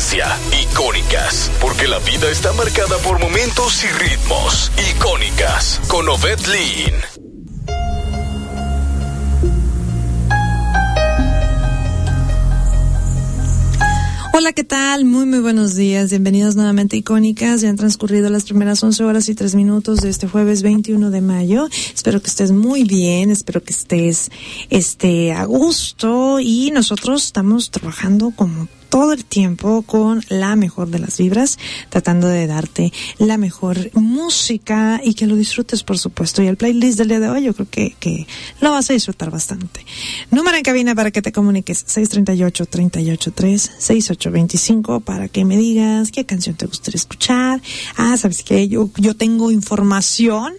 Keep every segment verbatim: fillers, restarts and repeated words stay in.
esencia, icónicas, porque la vida está marcada por momentos y ritmos. Icónicas, con Ovette Lynn. Hola, ¿qué tal? Muy, muy buenos días. Bienvenidos nuevamente a Icónicas. Ya han transcurrido las primeras once horas y tres minutos de este jueves veintiuno de mayo. Espero que estés muy bien, espero que estés este, a gusto, y nosotros estamos trabajando como todo el tiempo con la mejor de las vibras, tratando de darte la mejor música y que lo disfrutes, por supuesto. Y el playlist del día de hoy yo creo que, que lo vas a disfrutar bastante. Número en cabina para que te comuniques: seis tres ocho, tres ocho tres, seis ocho dos cinco, para que me digas qué canción te gustaría escuchar. Ah, ¿sabes qué? Yo, yo tengo información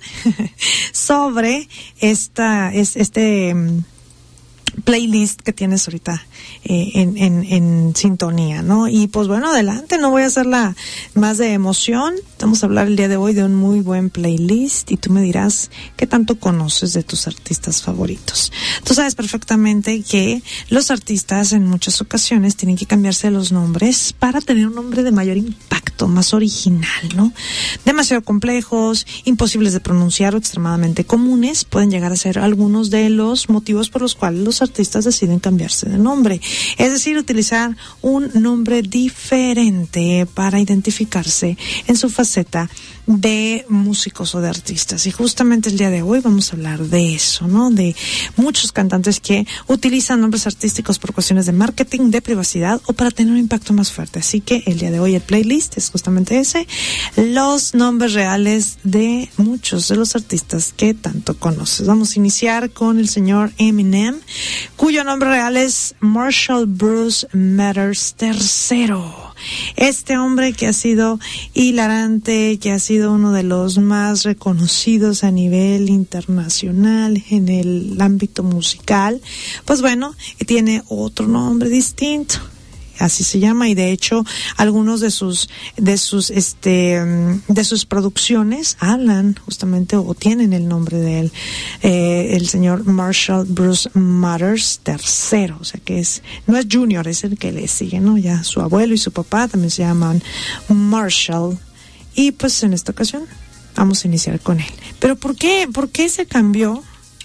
sobre esta, es, este... playlist que tienes ahorita eh, en, en, en sintonía, ¿no? Y pues bueno, adelante, no voy a hacerla más de emoción. Vamos a hablar el día de hoy de un muy buen playlist y tú me dirás qué tanto conoces de tus artistas favoritos. Tú sabes perfectamente que los artistas en muchas ocasiones tienen que cambiarse los nombres para tener un nombre de mayor impacto, más original, ¿no? Demasiado complejos, imposibles de pronunciar o extremadamente comunes pueden llegar a ser algunos de los motivos por los cuales los artistas deciden cambiarse de nombre, es decir, utilizar un nombre diferente para identificarse en su faceta de músicos o de artistas. Y justamente el día de hoy vamos a hablar de eso, ¿no? De muchos cantantes que utilizan nombres artísticos por cuestiones de marketing, de privacidad o para tener un impacto más fuerte. Así que el día de hoy el playlist es justamente ese: los nombres reales de muchos de los artistas que tanto conoces. Vamos a iniciar con el señor Eminem, cuyo nombre real es Marshall Bruce Mathers tercero. Este hombre que ha sido hilarante, que ha sido uno de los más reconocidos a nivel internacional en el ámbito musical, pues bueno, tiene otro nombre distinto. Así se llama, y de hecho algunos de sus de sus este de sus producciones hablan justamente o tienen el nombre de él, eh, el señor Marshall Bruce Mathers tercero, o sea que es no es Junior, es el que le sigue, ¿no? Ya su abuelo y su papá también se llaman Marshall, y pues en esta ocasión vamos a iniciar con él. Pero ¿por qué por qué se cambió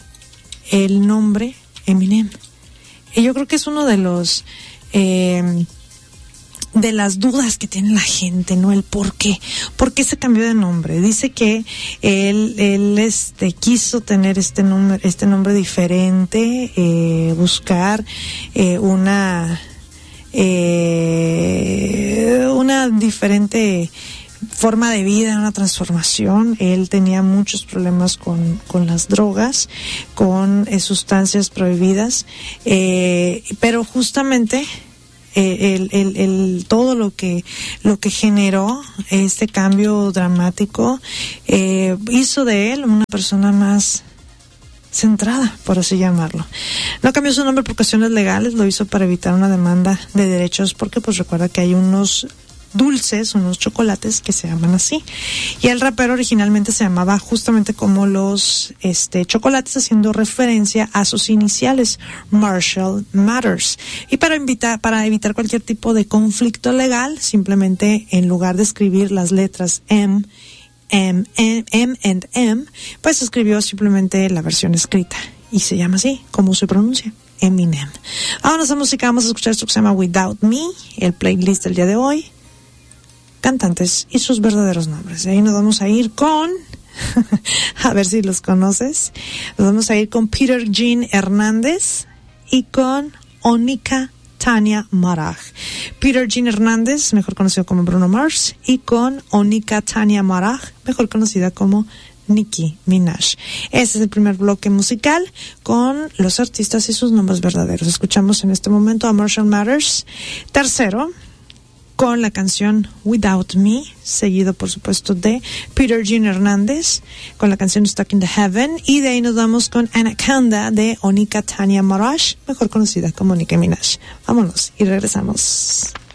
el nombre Eminem? Y yo creo que es uno de los Eh, de las dudas que tiene la gente, ¿no? El por qué. ¿Por qué se cambió de nombre? Dice que él, él este, quiso tener este nombre, este nombre diferente, eh, buscar eh, una, eh, una diferente forma de vida, una transformación. Él tenía muchos problemas con, con las drogas, con eh, sustancias prohibidas, eh, pero justamente eh, el, el, el, todo lo que, lo que generó este cambio dramático eh, hizo de él una persona más centrada, por así llamarlo. No cambió su nombre por cuestiones legales, lo hizo para evitar una demanda de derechos, porque pues recuerda que hay unos dulces, unos chocolates que se llaman así, y el rapero originalmente se llamaba justamente como los este chocolates, haciendo referencia a sus iniciales, Marshall Mathers. Y para evitar para evitar cualquier tipo de conflicto legal, simplemente en lugar de escribir las letras M M M M and M, pues escribió simplemente la versión escrita y se llama así como se pronuncia, Eminem. Vámonos a música, vamos a escuchar esto que se llama Without Me, el playlist del día de hoy, cantantes y sus verdaderos nombres. De ahí nos vamos a ir con a ver si los conoces. Nos vamos a ir con Peter Jean Hernández y con Onika Tanya Maraj. Peter Jean Hernández, mejor conocido como Bruno Mars, y con Onika Tanya Maraj, mejor conocida como Nicki Minaj. Este es el primer bloque musical con los artistas y sus nombres verdaderos. Escuchamos en este momento a Marshall Mathers tercero con la canción Without Me, seguido por supuesto de Peter Jean Hernández con la canción Stuck in the Heaven, y de ahí nos vamos con Anaconda de Onika Tanya Maraj, mejor conocida como Nicki Minaj. Vámonos y regresamos.